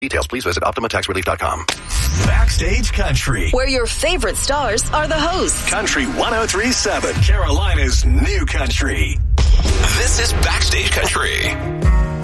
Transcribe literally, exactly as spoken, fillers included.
Details, please visit Optima Tax Relief dot com. Backstage Country, where your favorite stars are the hosts. Country one oh three point seven, Carolina's new country. This is Backstage Country.